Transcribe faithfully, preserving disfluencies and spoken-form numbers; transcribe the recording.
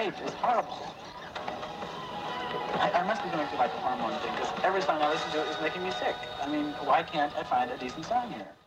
tape is horrible. I, I must be going through like a hormone thing, because every song I listen to is making me sick. I mean, why can't I find a decent song here?